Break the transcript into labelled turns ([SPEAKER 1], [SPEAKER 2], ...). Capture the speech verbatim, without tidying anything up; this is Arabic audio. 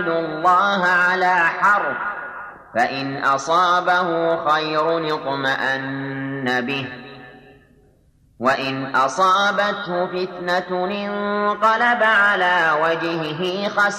[SPEAKER 1] الله على حرف فإن أصابه خير اطمأن به وإن أصابته فتنة انقلب على وجهه خسرا